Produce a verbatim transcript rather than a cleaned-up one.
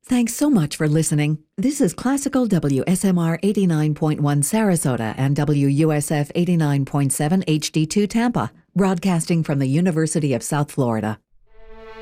Thanks so much for listening. This is Classical W S M R eighty-nine point one Sarasota and W U S F eighty-nine point seven H D two Tampa, broadcasting from the University of South Florida.